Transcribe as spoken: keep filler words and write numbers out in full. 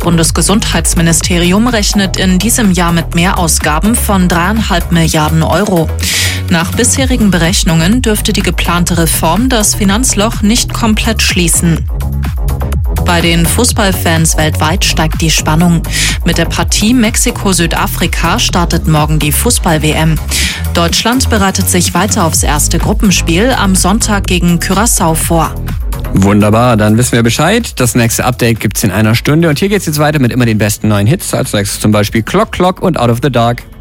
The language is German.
Bundesgesundheitsministerium rechnet in diesem Jahr mit Mehrausgaben von dreieinhalb Milliarden Euro. Nach bisherigen Berechnungen dürfte die geplante Reform das Finanzloch nicht komplett schließen. Bei den Fußballfans weltweit steigt die Spannung. Mit der Partie Mexiko-Südafrika startet morgen die Fußball-W M. Deutschland bereitet sich weiter aufs erste Gruppenspiel am Sonntag gegen Curaçao vor. Wunderbar, dann wissen wir Bescheid. Das nächste Update gibt's in einer Stunde. Und hier geht's jetzt weiter mit immer den besten neuen Hits. Als nächstes zum Beispiel Clock Clock und Out of the Dark.